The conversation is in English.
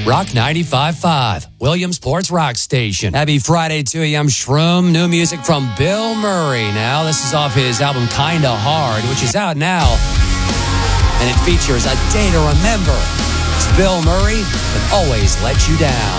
Rock 95.5, Williamsport's Rock Station. Happy Friday to you. I'm Shroom. New music from Bill Murray. Now, this is off his album Kinda Hard, which is out now. And it features A Day to Remember. It's Bill Murray, But Always Let You Down.